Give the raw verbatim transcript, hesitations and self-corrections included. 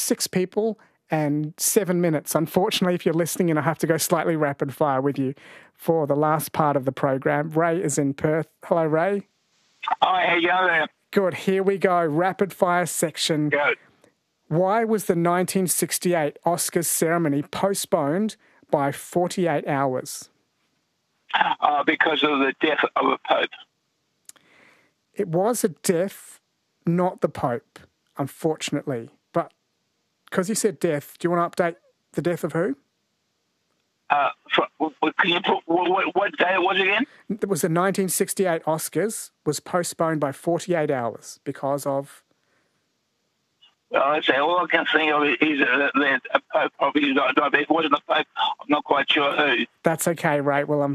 six people and seven minutes. Unfortunately, if you're listening, and I have to go slightly rapid fire with you for the last part of the program. Ray is in Perth. Hello, Ray. Hi, how you going? Good. Here we go. Rapid fire section. Good. Why was the nineteen sixty-eight Oscars ceremony postponed by forty-eight hours? Uh, because of the death of a pope. It was a death, not the Pope, unfortunately. But because you said death, do you want to update the death of who? Uh, for, can you put what, what day it was again? It was the nineteen sixty-eight Oscars was postponed by forty-eight hours because of... Well, I say all I can think of is that a pope probably died. If it wasn't a pope, I'm not quite sure who. That's okay, Ray. Well, I'm